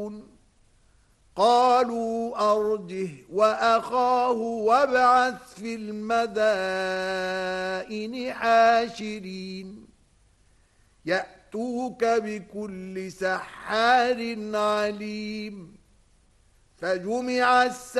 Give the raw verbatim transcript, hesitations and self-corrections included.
قالوا أرجه وأخاه وابعث في المدائن حاشرين يأتوك بكل سحار عليم فجمع السحر